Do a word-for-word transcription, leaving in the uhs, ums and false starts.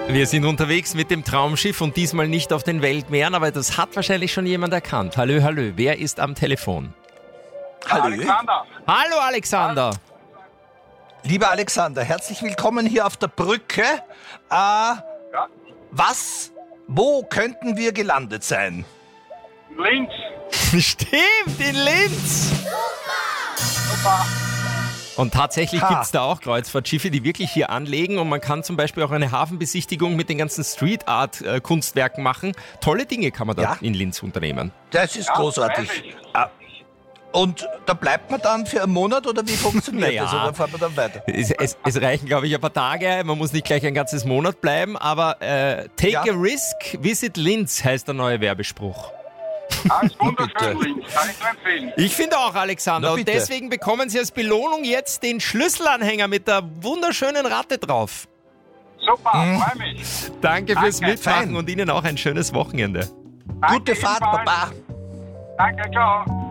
Wir sind unterwegs mit dem Traumschiff und diesmal nicht auf den Weltmeeren, aber das hat wahrscheinlich schon jemand erkannt. Hallo, hallo, wer ist am Telefon? Hallo. Alexander. Hallo Alexander. Lieber Alexander, herzlich willkommen hier auf der Brücke. Äh, Ja, was, wo könnten wir gelandet sein? Linz. Stimmt, in Linz. Super. Und tatsächlich Ha. gibt es da auch Kreuzfahrtschiffe, die wirklich hier anlegen und man kann zum Beispiel auch eine Hafenbesichtigung mit den ganzen Street-Art-Kunstwerken machen. Tolle Dinge kann man da Ja. in Linz unternehmen. Das ist Ja, großartig. freilich. Ah, und da bleibt man dann für einen Monat oder wie funktioniert Naja. das? Oder fährt man dann weiter? Es, es, es reichen, glaube ich, ein paar Tage. Man muss nicht gleich ein ganzes Monat bleiben, aber äh, Take Ja. a risk, visit Linz heißt der neue Werbespruch. Ah, ist wunderschön, Bitte. Linz. Kann ich nur empfehlen. Ich finde auch, Alexander. Na, Und bitte. deswegen bekommen Sie als Belohnung jetzt den Schlüsselanhänger mit der wunderschönen Ratte drauf. Super, Mhm. freue mich. Danke fürs Danke, Mitmachen fein. und Ihnen auch ein schönes Wochenende. Danke Gute Fahrt, ebenfalls. Baba. Danke, ciao.